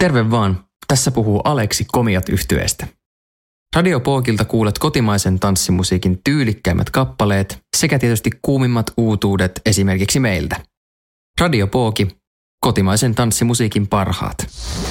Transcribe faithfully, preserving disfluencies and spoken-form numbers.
Terve vaan, tässä puhuu Aleksi Komiat -yhtyeestä. Radio Pookilta kuulet kotimaisen tanssimusiikin tyylikkäimmät kappaleet sekä tietysti kuumimmat uutuudet esimerkiksi meiltä. Radio Pooki, kotimaisen tanssimusiikin parhaat.